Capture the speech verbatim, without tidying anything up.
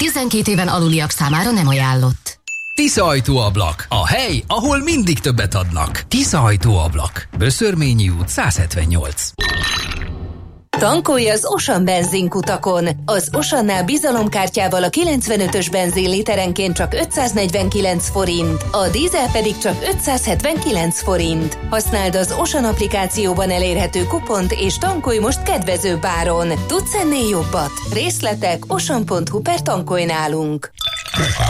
tizenkét éven aluliak számára nem ajánlott. Tisza Ajtóablak. A hely, ahol mindig többet adnak. Tisza Ajtóablak. Böszörményi út száz hetvennyolc. Tankolj az Osan benzinkutakon! Az Osannál bizalomkártyával a kilencvenötös benzin literenként csak ötszáznegyvenkilenc forint, a dízel pedig csak ötszázhetvenkilenc forint. Használd az Osan applikációban elérhető kupont és tankolj most kedvezőbb áron. Tudsz ennél jobbat? Részletek osan pont hu per tankolj nálunk.